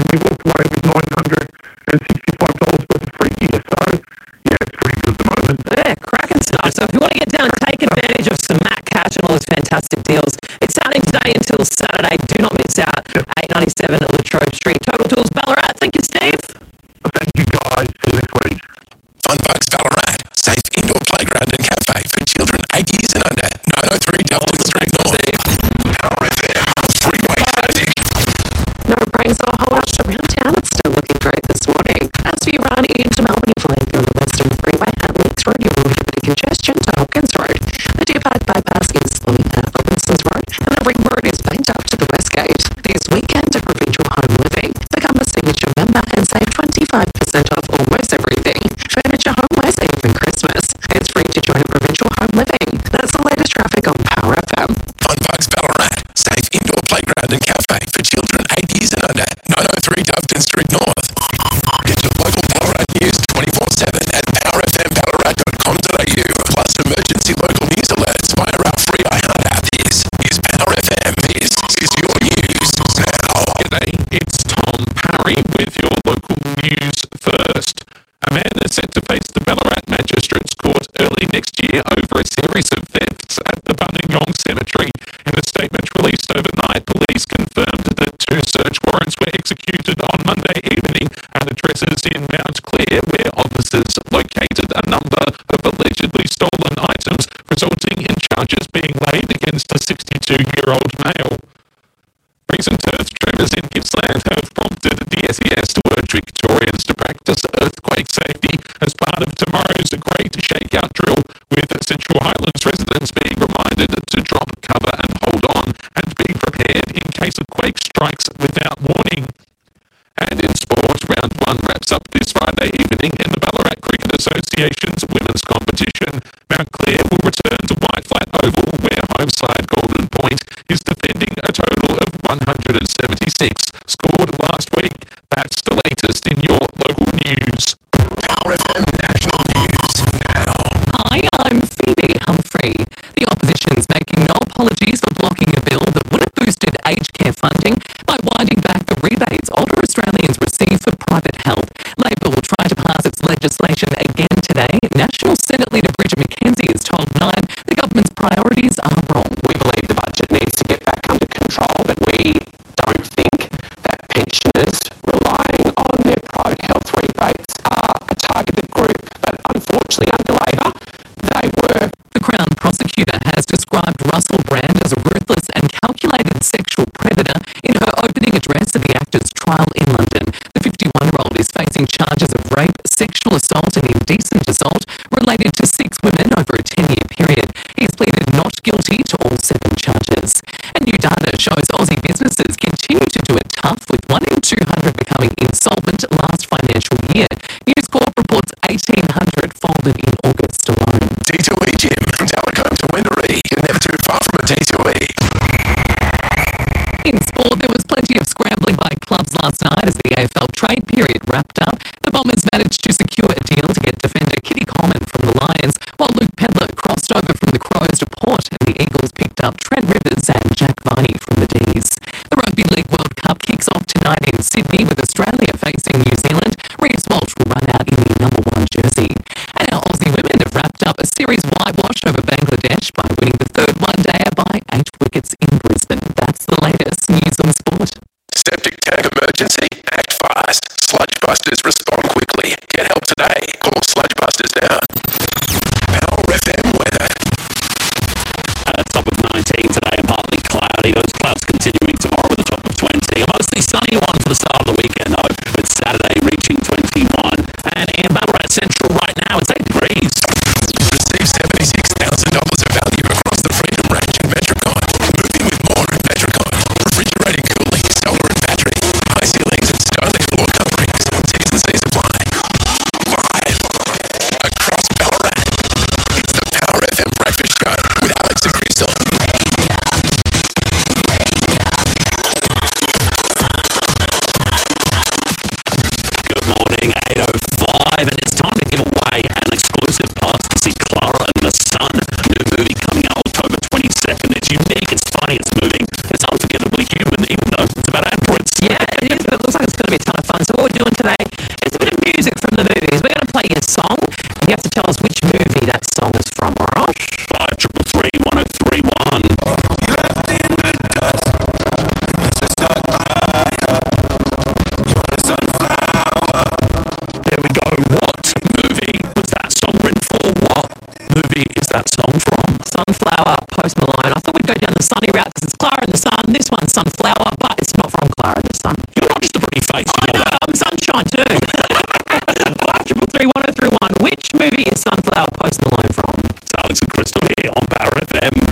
we walked away with $965 worth of free gear. So, yeah, it's pretty good at the moment. Yeah, cracking stuff. So if you want to get down and take advantage of some Matt Cash and all those fantastic deals, it's starting today until Saturday. Do not miss out. 897 Latrobe Street. Total Tools Ballarat. Thank you, Steve. Thank you, guys. See you next week. Funbucks Ballarat, safe indoor playground and cafe for children 8 years and under. 903 Delton Street North. Power FM, freeway traffic. No rain, so a whole lot around town. It's still looking great this morning. As for you run into Melbourne, you're flying on the Western Freeway at Links Road, you will have a bit of congestion to Hopkins Road. The Deer Park bypass is slowing at Robinson's Road, and the Ring Road is banked up to the West Gate. This weekend at Provincial Home Living, become a signature member and save 25% off almost everything. Furniture, homewares, even Christmas. It's free to join a Provincial Home Living. That's the latest traffic on Power FM. Funbucks Ballarat, safe indoor playground and cafe for children 8 years and under. 903 Doveton Street North. Get your local Ballarat news 24/7 at powerfmballarat.com.au. Plus emergency local news alerts via our free iHeart app. This is Power FM. This is your news now. G'day, it's Tom Parry with your local news first. A man is set to face the Ballarat Magistrates Court early next year over a series of thefts at the Buninyong Cemetery. In a statement released overnight, police confirmed that 2 search warrants were executed on Monday evening at addresses in Mount Clare, where officers located a number of allegedly stolen items, resulting in charges being laid against a 62-year-old male. Recent earth tremors in Gippsland have prompted the SES to urge Victorians to practice earthquake safety as part of tomorrow's Great Shakeout drill, with Central Highlands residents being reminded to drop cover and hold on and be prepared in case a quake strikes without warning. And in sport, round 1 wraps up this Friday evening in the Ballarat Cricket Association's women's competition. Mount Clare will return to Whiteflat Oval, where home side Golden Point is defending a total of 176 scored last week. That's the latest in your local news. Power FM National News now. Hi, I'm Phoebe Humphrey. The opposition's making no apologies for blocking a bill that would have boosted aged care funding by winding back the rebates older Australians receive for private health. Labor will try to pass its legislation again today. National Senate Leader Bridget McKenzie has told Nine the government's priorities are wrong. We believe the budget needs to get back under control, but we don't think that pensioners relying on their private health rebates are a targeted group. But unfortunately, under Labor, they were. The Crown prosecutor has described Russell Brand as a ruthless and calculated sexual predator in her opening address at the actor's trial in London. The 51-year-old is facing charges of rape, sexual assault and indecent assault related to 6 women over a 10-year period. He has pleaded not guilty to all 7 charges. And new data shows Aussie businesses continue to do it tough, with 1 in 200 becoming insolvent last financial year. News Corp reports 1,800 folded in August alone. D2E Gym, from Talacombe to Wendouree. You're never too far from a D2E. In sport, there was plenty of scrambling by clubs last night as the AFL trade period wrapped up. The Bombers managed to secure a deal to get defender Kitty Coleman from the Lions, while Luke Pedler crossed over from the Crows to Port, and the Eagles picked up Trent Rivers and Jack Viney from the D's. The Rugby League World Cup kicks off tonight in Sydney, with Australia facing New Zealand. Reece Walsh will run out in the number 1 jersey. And our Aussie women have wrapped up a series whitewash over Bangladesh by winning the 3rd one-dayer by 8 wickets in Brisbane. That's the latest news on sport. Septic tank emergency? Act fast. Sludge Busters respond quickly. Get help today. Call Sludge Busters now. Power FM weather. Top of 19 today and partly cloudy. Those clouds continuing tomorrow with a top of 20. A mostly sunny one for the start of the weekend though, with Saturday reaching 21. And in Ballarat Central right now it's 8 degrees. Receive $76,000 of value across the Freedom range in Metricon. Moving with more in Metricon. Refrigerating, cooling, solar and battery. High ceilings and stylish floor coverings. T's and C's apply. Live across Ballarat. It's the Power FM Breakfast Show with Alex and Crystal. Good morning, 8:05, and it's time to give away an exclusive pass to see Clara and the Sun. New movie coming out October 22nd. It's unique, it's funny, it's moving, it's unforgettably human, even though it's about androids. Yeah, it is, but it looks like it's going to be a doing today is a bit of music from the movies. We're going to play you a song, and you have to tell us which movie that song is from, all right? 533-1031. There we go. What movie was that song written for? What movie is that song from? Sunflower, Post Malone. I thought we'd go down the sunny route because it's Clara and the Sun. This one's Sunflower, but it's not from Clara and the Sun. You're not just a pretty face. I know, I'm Sunshine too. 533-1031. Which movie is Sunflower, Post Malone from? It's Alex and Crystal here on Power FM.